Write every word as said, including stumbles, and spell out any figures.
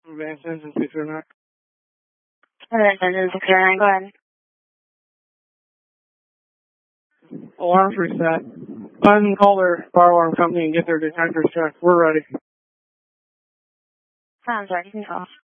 Advanced engine six oh nine. Advanced engine six oh nine, go ahead. Alarms reset. Go ahead and call their fire alarm company and get their detectors checked. We're ready. I'm sorry, you can call.